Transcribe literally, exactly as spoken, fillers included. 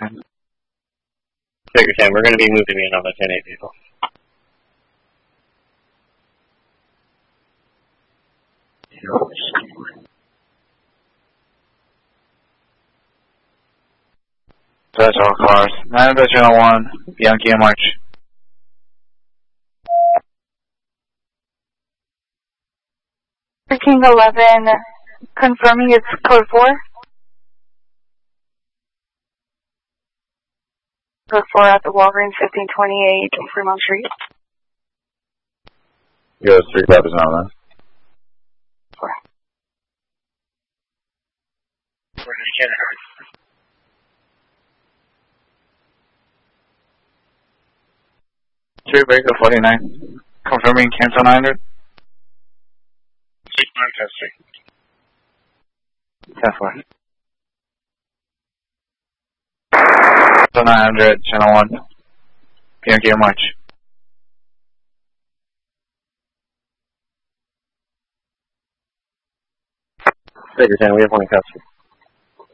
ten. Figure ten, we're going to be moving in on the ten eight vehicle. That's all cars. nine hundred channel one, Yankee March. King eleven, confirming it's code four. Code four at the Walgreens, fifteen twenty-eight Fremont Street. Yo, three copies now, man. Four. We're going to get it. Three Baker forty-nine, confirming cancel nine hundred. Six nine testing. ten four. So nine hundred, channel one, Yankee March. Figure ten, we have one in custody.